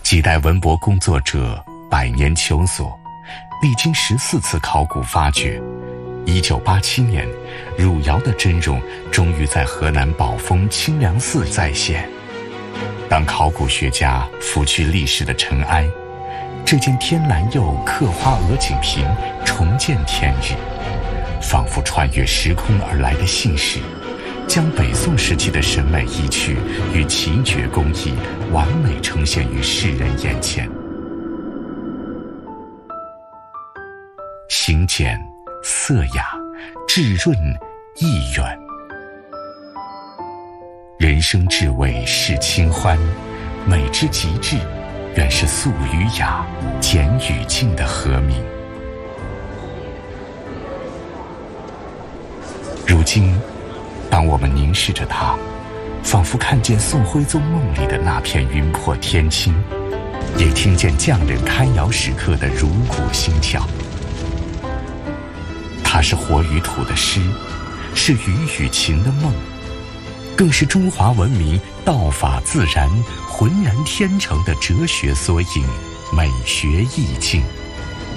几代文博工作者百年求索，历经14次考古发掘，1987年，汝窑的真容终于在河南宝丰清凉寺再现。当考古学家拂去历史的尘埃，这件天蓝釉刻花鹅颈瓶重见天日，仿佛穿越时空而来的信使，将北宋时期的审美意趣与奇绝工艺完美呈现于世人眼前。形简色雅，质润意远。人生至味是清欢，美之极致，原是素与雅，简与静的和鸣。如今，当我们凝视着它，仿佛看见宋徽宗梦里的那片云破天青，也听见匠人开窑时刻的茹骨心跳。它是火与土的诗，是鱼与禽的梦，更是中华文明道法自然、浑然天成的哲学缩影、美学意境。